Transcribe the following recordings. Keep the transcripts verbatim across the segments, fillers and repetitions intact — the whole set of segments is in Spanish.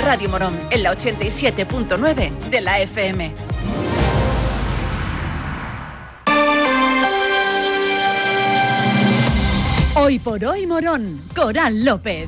Radio Morón, en la ochenta y siete punto nueve de la F M. Hoy por hoy Morón, Coral López.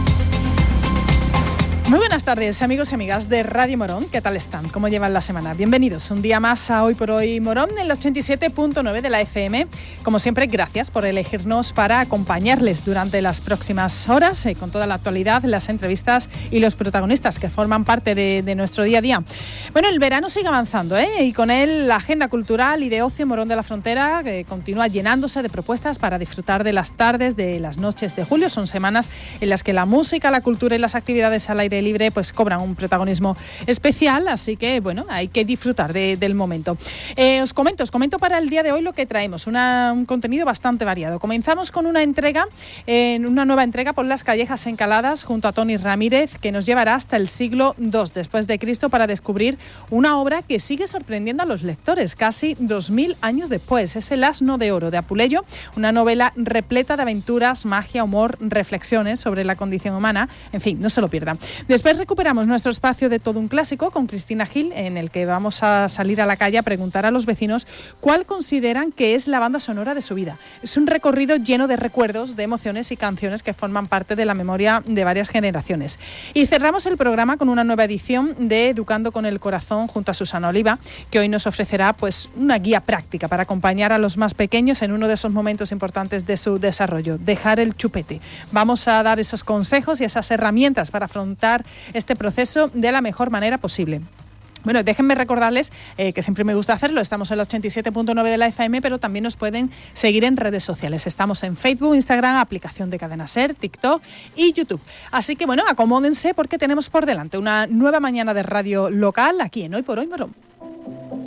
Muy buenas tardes, amigos y amigas de Radio Morón. ¿Qué tal están? ¿Cómo llevan la semana? Bienvenidos un día más a Hoy por Hoy Morón en el ochenta y siete punto nueve de la F M. Como siempre, gracias por elegirnos para acompañarles durante las próximas horas eh, con toda la actualidad, las entrevistas y los protagonistas que forman parte de, de nuestro día a día. Bueno, el verano sigue avanzando ¿eh? y con él la agenda cultural y de ocio Morón de la Frontera que continúa llenándose de propuestas para disfrutar de las tardes, de las noches de julio. Son semanas en las que la música, la cultura y las actividades al aire libre pues cobran un protagonismo especial, así que bueno, hay que disfrutar de, del momento. Eh, os comento, os comento para el día de hoy lo que traemos, una, un contenido bastante variado. Comenzamos con una entrega, eh, una nueva entrega por las Callejas Encaladas junto a Tony Ramírez, que nos llevará hasta el siglo segundo después de Cristo para descubrir una obra que sigue sorprendiendo a los lectores casi dos mil años después. Es El Asno de Oro de Apuleyo, una novela repleta de aventuras, magia, humor, reflexiones sobre la condición humana. En fin, no se lo pierdan. Después recuperamos nuestro espacio de Todo un Clásico con Cristina Gil, en el que vamos a salir a la calle a preguntar a los vecinos cuál consideran que es la banda sonora de su vida. Es un recorrido lleno de recuerdos, de emociones y canciones que forman parte de la memoria de varias generaciones. Y cerramos el programa con una nueva edición de Educando con el Corazón junto a Susana Oliva, que hoy nos ofrecerá pues una guía práctica para acompañar a los más pequeños en uno de esos momentos importantes de su desarrollo, dejar el chupete. Vamos a dar esos consejos y esas herramientas para afrontar este proceso de la mejor manera posible. Bueno, déjenme recordarles eh, que siempre me gusta hacerlo. Estamos en la ochenta y siete punto nueve de la F M, pero también nos pueden seguir en redes sociales. Estamos en Facebook, Instagram, aplicación de Cadena Ser, TikTok y YouTube. Así que bueno, acomódense porque tenemos por delante una nueva mañana de radio local aquí en Hoy por Hoy Morón.